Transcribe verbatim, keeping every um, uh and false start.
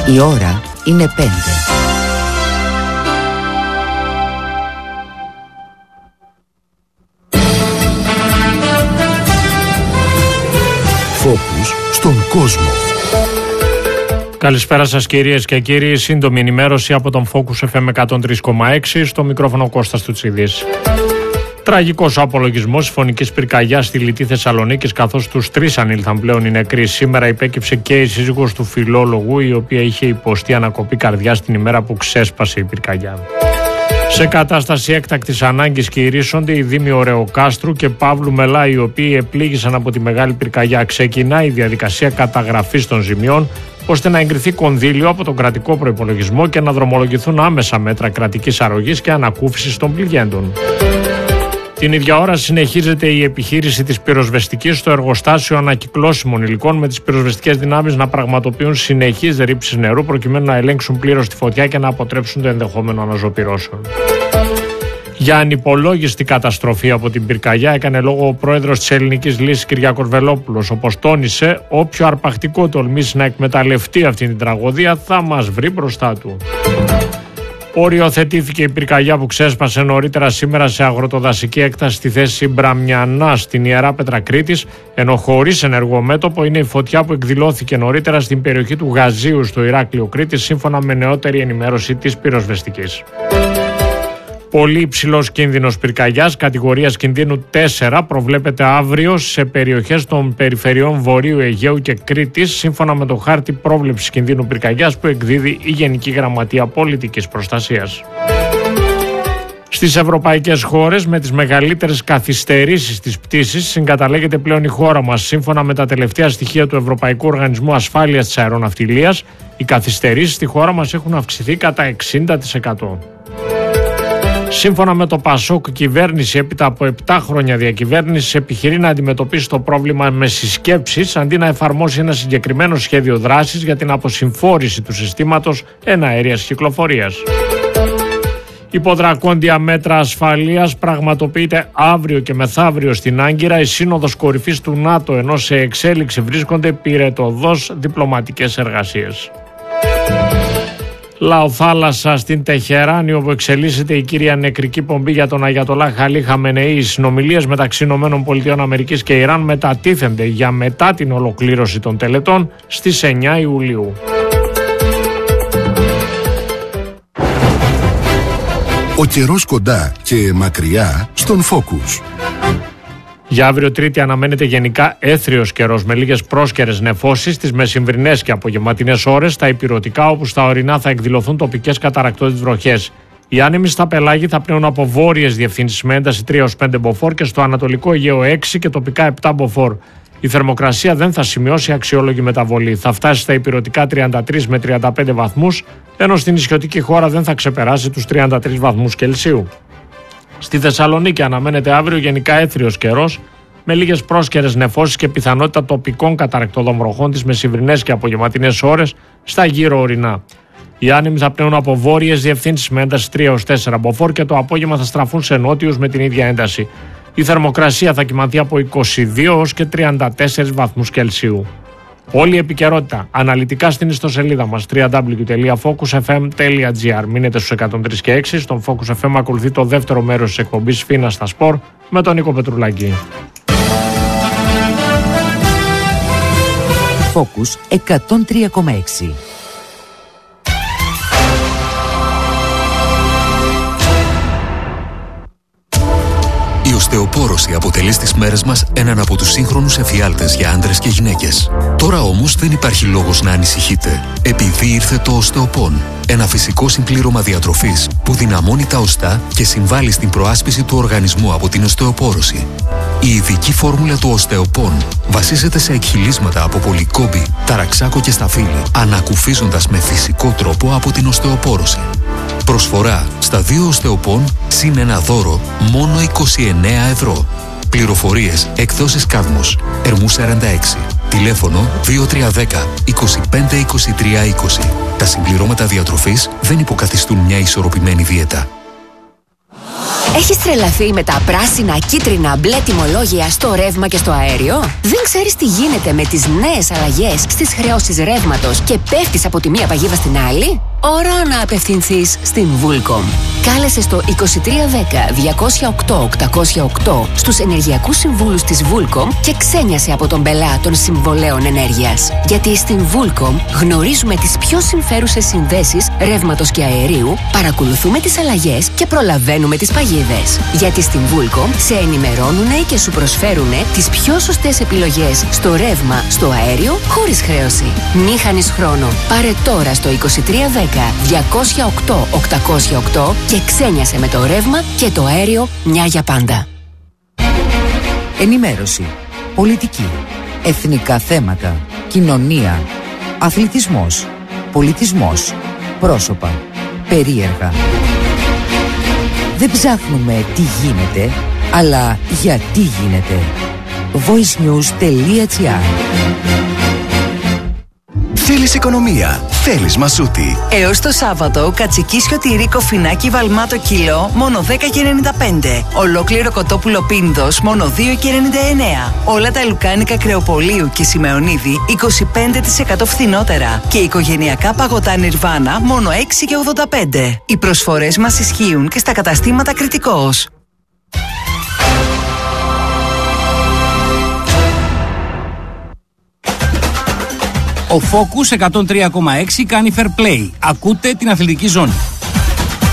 Η ώρα είναι πέντε. Φόκους στον κόσμο. Καλησπέρα σας κυρίες και κύριοι. Σύντομη ενημέρωση από τον Focus εφ εμ εκατόν τρία κόμμα έξι. Στο μικρόφωνο Κώστας Τουτσίδης. Τραγικός ο απολογισμός φωνικής πυρκαγιάς στη Λιτή Θεσσαλονίκης, καθώς τους τρεις ανήλθαν πλέον οι νεκροί. Σήμερα υπέκυψε και η σύζυγος του φιλόλογου, η οποία είχε υποστεί ανακοπή καρδιάς την ημέρα που ξέσπασε η πυρκαγιά. Σε κατάσταση έκτακτης ανάγκης κηρύσσονται οι δήμοι Ωρεοκάστρου και Παύλου Μελά, οι οποίοι επλήγησαν από τη μεγάλη πυρκαγιά. Ξεκινάει η διαδικασία καταγραφής των ζημιών, ώστε να εγκριθεί κονδύλιο από τον κρατικό προϋπολογισμό και να δρομολογηθούν άμεσα μέτρα κρατικής αρρωγής και ανακούφισης των πληγέντων. Την ίδια ώρα συνεχίζεται η επιχείρηση της πυροσβεστικής στο εργοστάσιο ανακυκλώσιμων υλικών, με τις πυροσβεστικές δυνάμεις να πραγματοποιούν συνεχείς ρήψεις νερού προκειμένου να ελέγξουν πλήρως τη φωτιά και να αποτρέψουν το ενδεχόμενο αναζωπυρώσεων. Για ανυπολόγιστη καταστροφή από την πυρκαγιά έκανε λόγο ο πρόεδρος της Ελληνικής Λύσης Κυριάκος Βελόπουλος. Όπως τόνισε, όποιο αρπακτικό τολμήσει να εκμεταλλευτεί αυτή την τραγωδία θα μας βρει μπροστά του. Οριοθετήθηκε η πυρκαγιά που ξέσπασε νωρίτερα σήμερα σε αγροτοδασική έκταση στη θέση Μπραμιανά στην Ιερά Πέτρα Κρήτης, ενώ χωρίς ενεργό μέτωπο είναι η φωτιά που εκδηλώθηκε νωρίτερα στην περιοχή του Γαζίου στο Ηράκλειο Κρήτης, σύμφωνα με νεότερη ενημέρωση της πυροσβεστικής. Πολύ υψηλός κίνδυνος πυρκαγιάς, κατηγορίας κινδύνου τέσσερα, προβλέπεται αύριο σε περιοχές των περιφερειών Βορείου Αιγαίου και Κρήτης, σύμφωνα με το χάρτη πρόβλεψης κινδύνου πυρκαγιάς που εκδίδει η Γενική Γραμματεία Πολιτικής Προστασίας. Στις ευρωπαϊκές χώρες με τις μεγαλύτερες καθυστερήσεις της πτήσης συγκαταλέγεται πλέον η χώρα μας. Σύμφωνα με τα τελευταία στοιχεία του Ευρωπαϊκού Οργανισμού Ασφάλειας της Αεροναυτιλίας, οι καθυστερήσεις στη χώρα μας έχουν αυξηθεί κατά εξήντα τοις εκατό. Σύμφωνα με το ΠΑΣΟΚ, η κυβέρνηση έπειτα από επτά χρόνια διακυβέρνηση επιχειρεί να αντιμετωπίσει το πρόβλημα με συσκέψεις, αντί να εφαρμόσει ένα συγκεκριμένο σχέδιο δράσης για την αποσυμφόρηση του συστήματος εναέριας κυκλοφορίας. Υποδρακόντια μέτρα ασφαλείας πραγματοποιείται αύριο και μεθαύριο στην Άγκυρα η Σύνοδος Κορυφής του ΝΑΤΟ, ενώ σε εξέλιξη βρίσκονται πυρετωδώς διπλωματικές εργασίες. Λαοθάλασσα στην Τεχεράνη, όπου εξελίσσεται η κύρια νεκρική πομπή για τον Αγιατολά Χαλί Χαμενεή. Οι συνομιλίες μεταξύ ΗΠΑ και Ιράν μετατίθενται για μετά την ολοκλήρωση των τελετών στις εννιά Ιουλίου. Ο καιρός κοντά και μακριά στον Focus. Για αύριο Τρίτη αναμένεται γενικά έθριος καιρός με λίγες πρόσκαιρες νεφώσεις στις μεσημβρινές και απογευματινές ώρες στα ηπειρωτικά, όπου στα ορεινά θα εκδηλωθούν τοπικές καταρρακτώδεις βροχές. Οι άνεμοι στα πελάγη θα πνέουν από βόρειες διευθύνσεις με ένταση τρία έως πέντε μποφόρ και στο Ανατολικό Αιγαίο έξι και τοπικά επτά μποφόρ. Η θερμοκρασία δεν θα σημειώσει αξιόλογη μεταβολή. Θα φτάσει στα ηπειρωτικά τριάντα τρεις με τριάντα πέντε βαθμούς, ενώ στην νησιωτική χώρα δεν θα ξεπεράσει τους τριάντα τρεις βαθμούς Κελσίου. Στη Θεσσαλονίκη αναμένεται αύριο γενικά έθριος καιρός με λίγες πρόσκαιρες νεφώσεις και πιθανότητα τοπικών καταρρακτωδών βροχών τις μεσημβρινές και απογευματινές ώρες στα γύρω ορεινά. Οι άνεμοι θα πνέουν από βόρειες διευθύνσεις με ένταση τρία έως τέσσερα μποφόρ και το απόγευμα θα στραφούν σε νότιους με την ίδια ένταση. Η θερμοκρασία θα κυμανθεί από είκοσι δύο έως και τριάντα τέσσερις βαθμούς Κελσίου. Όλη η επικαιρότητα αναλυτικά στην ιστοσελίδα μας double-u double-u double-u τελεία focus f m τελεία g r. Μείνετε στους εκατόν τρία και έξι. Στον Focus εφ εμ ακολουθεί το δεύτερο μέρος της εκπομπής Φίνα στα Σπορ με τον Νίκο Πετρουλάκη. Focus εκατόν τρία κόμμα έξι. Η οστεοπόρωση αποτελεί στις μέρες μας έναν από τους σύγχρονους εφιάλτες για άντρες και γυναίκες. Τώρα όμως δεν υπάρχει λόγος να ανησυχείτε, επειδή ήρθε το Οστεοπόν, ένα φυσικό συμπλήρωμα διατροφής που δυναμώνει τα οστά και συμβάλλει στην προάσπιση του οργανισμού από την οστεοπόρωση. Η ειδική φόρμουλα του Οστεοπόν βασίζεται σε εκχυλίσματα από πολυκόμπη, ταραξάκο και σταφύλι, ανακουφίζοντας με φυσικό τρόπο από την οστεοπόρωση. Προσφορά στα δύο Οστεοπόν συν ένα δώρο μόνο είκοσι εννέα ευρώ. Πληροφορίες εκδόσεις Κάδμος, Ερμού σαράντα έξι. Τηλέφωνο δύο τρία ένα μηδέν είκοσι πέντε είκοσι τρία είκοσι. Τα συμπληρώματα διατροφής δεν υποκαθιστούν μια ισορροπημένη δίαιτα. Έχεις τρελαθεί με τα πράσινα, κίτρινα, μπλε τιμολόγια στο ρεύμα και στο αέριο? Δεν ξέρεις τι γίνεται με τις νέες αλλαγές στις χρεώσεις ρεύματος και πέφτεις από τη μία παγίδα στην άλλη? Ώρα να απευθυνθείς στην Vulcom. Κάλεσε στο είκοσι τρία δέκα διακόσια οκτώ οκτακόσια οκτώ στους ενεργειακούς συμβούλους της Vulcom και ξένιασε από τον πελά των συμβολέων ενέργειας. Γιατί στην Vulcom γνωρίζουμε τις πιο συμφέρουσες συνδέσεις ρεύματος και αερίου, παρακολουθούμε τις αλλαγές και προλαβαίνουμε τις παγίδες. Γιατί στην Vulcom σε ενημερώνουνε και σου προσφέρουνε τις πιο σωστές επιλογές στο ρεύμα, στο αέριο, χωρίς χρέωση. Μη χάνεις χρόνο. Πάρε τώρα στο είκοσι τρία δέκα διακόσια οκτώ οκτακόσια οκτώ και ξένιασε με το ρεύμα και το αέριο μια για πάντα. Ενημέρωση, πολιτική, εθνικά θέματα, κοινωνία, αθλητισμός, πολιτισμός, πρόσωπα, περίεργα. Δεν ψάχνουμε τι γίνεται, αλλά γιατί γίνεται. voicenews.gr. Θέλεις οικονομία, θέλεις Μασούτη. Έως το Σάββατο, κατσικίσιο τυρί κοφινάκι βαλμάτο κιλό, μόνο δέκα και ενενήντα πέντε. Ολόκληρο κοτόπουλο πίνδος, μόνο δύο και ενενήντα εννέα. Όλα τα λουκάνικα Κρεοπολίου και Σιμεωνίδη, είκοσι πέντε τοις εκατό φθηνότερα. Και οικογενειακά παγωτά Νιρβάνα, μόνο έξι και ογδόντα πέντε. Οι προσφορές μας ισχύουν και στα καταστήματα Κρητικός. Ο Focus εκατόν τρία κόμμα έξι κάνει fair play. Ακούτε την αθλητική ζώνη.